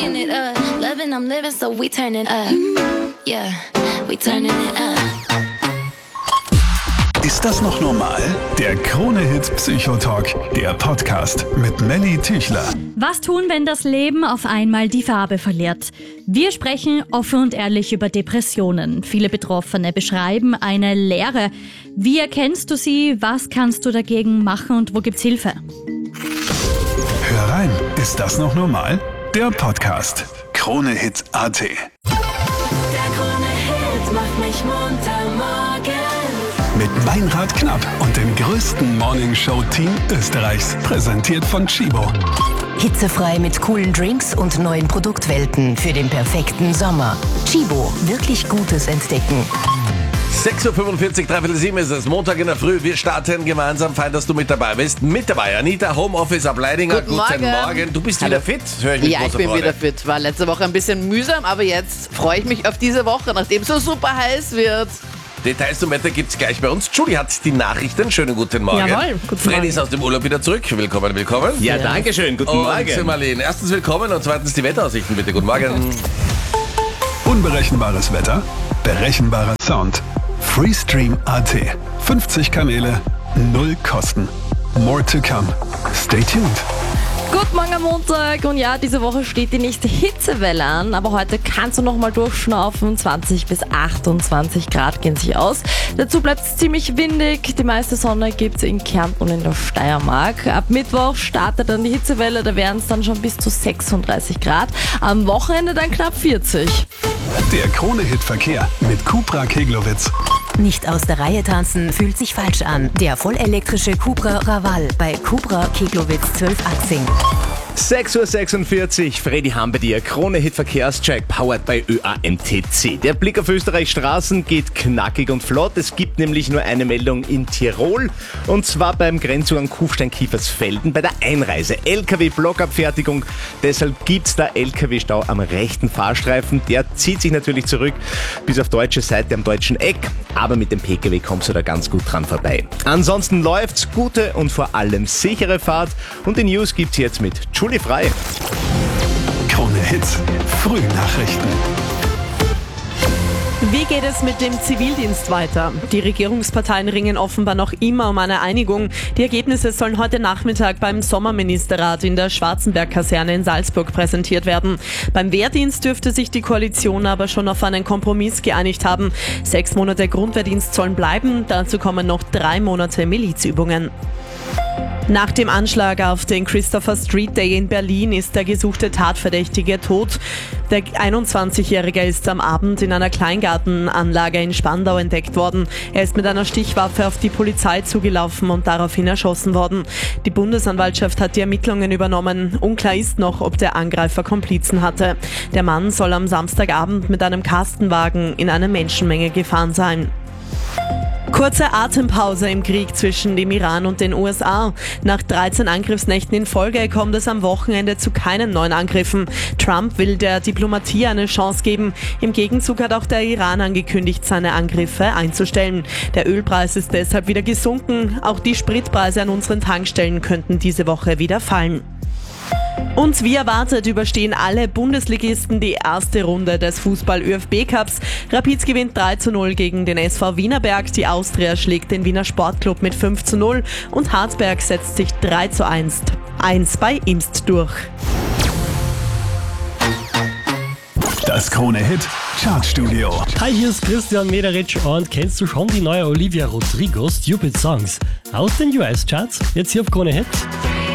turning it up. Loving, I'm living, so we turning up. Yeah, we turning it up. Ist das noch normal? Der Krone-Hit Psychotalk, der Podcast mit Melly Tüchler. Was tun, wenn das Leben auf einmal die Farbe verliert? Wir sprechen offen und ehrlich über Depressionen. Viele Betroffene beschreiben eine Leere. Wie erkennst du sie? Was kannst du dagegen machen und wo gibt's Hilfe? Hör rein, ist das noch normal? Der Podcast Krone-Hit.at. Der Krone-Hit macht mich munter morgen. Mit Meinrad Knapp und dem größten Morningshow-Team Österreichs. Präsentiert von Chibo. Hitzefrei mit coolen Drinks und neuen Produktwelten für den perfekten Sommer. Chibo, wirklich Gutes entdecken. 6.45 Uhr, 6:45 ist es, Montag in der Früh. Wir starten gemeinsam. Fein, dass du mit dabei bist. Mit dabei Anita, Homeoffice ab Leidinger. Guten Morgen. Du bist wieder fit, höre ich mit Ja, ich großer bin Freude. wieder fit. War letzte Woche ein bisschen mühsam, aber jetzt freue ich mich auf diese Woche, nachdem es so super heiß wird. Details zum Wetter gibt's gleich bei uns. Julie hat die Nachrichten. Schönen guten Morgen. Jawohl, guten Freddy Morgen. ist aus dem Urlaub wieder zurück. Willkommen, willkommen. Ja, danke schön. Guten Und Morgen. Marlene, erstens willkommen und zweitens die Wetteraussichten bitte. Guten Morgen. Unberechenbares Wetter, berechenbarer Sound. Freestream.at. 50 Kanäle, 0 Kosten. More to come. Stay tuned. Guten Morgen am Montag und ja, diese Woche steht die nächste Hitzewelle an, aber heute kannst du nochmal durchschnaufen, 20 bis 28 Grad gehen sich aus. Dazu bleibt es ziemlich windig, die meiste Sonne gibt es in Kärnten und in der Steiermark. Ab Mittwoch startet dann die Hitzewelle, da wären es dann schon bis zu 36 Grad, am Wochenende dann knapp 40. Der Krone-Hit-Verkehr mit Cupra Keglowitz. Nicht aus der Reihe tanzen fühlt sich falsch an. Der vollelektrische Cupra Raval bei Cupra Keglowitz 12-Achsing. 6.46 Uhr, Freddy Ham bei dir, Krone-Hit-Verkehrscheck, powered by ÖAMTC. Der Blick auf Österreichs Straßen geht knackig und flott. Es gibt nämlich nur eine Meldung in Tirol, und zwar beim Grenzübergang Kufstein-Kiefersfelden bei der Einreise. LKW-Blockabfertigung, deshalb gibt's da LKW-Stau am rechten Fahrstreifen. Der zieht sich natürlich zurück bis auf deutsche Seite am deutschen Eck, aber mit dem PKW kommst du da ganz gut dran vorbei. Ansonsten läuft's, gute und vor allem sichere Fahrt, und die News gibt's jetzt mit Julie Frei. Krone-Hits, Frühnachrichten. Wie geht es mit dem Zivildienst weiter? Die Regierungsparteien ringen offenbar noch immer um eine Einigung. Die Ergebnisse sollen heute Nachmittag beim Sommerministerrat in der Schwarzenberg-Kaserne in Salzburg präsentiert werden. Beim Wehrdienst dürfte sich die Koalition aber schon auf einen Kompromiss geeinigt haben. 6 Monate Grundwehrdienst sollen bleiben, dazu kommen noch 3 Monate Milizübungen. Nach dem Anschlag auf den Christopher Street Day in Berlin ist der gesuchte Tatverdächtige tot. Der 21-Jährige ist am Abend in einer Kleingartenanlage in Spandau entdeckt worden. Er ist mit einer Stichwaffe auf die Polizei zugelaufen und daraufhin erschossen worden. Die Bundesanwaltschaft hat die Ermittlungen übernommen. Unklar ist noch, ob der Angreifer Komplizen hatte. Der Mann soll am Samstagabend mit einem Kastenwagen in eine Menschenmenge gefahren sein. Kurze Atempause im Krieg zwischen dem Iran und den USA. Nach 13 Angriffsnächten in Folge kommt es am Wochenende zu keinen neuen Angriffen. Trump will der Diplomatie eine Chance geben. Im Gegenzug hat auch der Iran angekündigt, seine Angriffe einzustellen. Der Ölpreis ist deshalb wieder gesunken. Auch die Spritpreise an unseren Tankstellen könnten diese Woche wieder fallen. Und wie erwartet überstehen alle Bundesligisten die erste Runde des Fußball-ÖFB-Cups. Rapid gewinnt 3:0 gegen den SV Wienerberg, die Austria schlägt den Wiener Sportclub mit 5:0 und Harzberg setzt sich 3:1 bei Imst durch. Das Krone-Hit Chartstudio. Hi, hier ist Christian Mederitsch, und kennst du schon die neue Olivia Rodrigo Stupid Songs aus den US-Charts? Jetzt hier auf Krone Hit.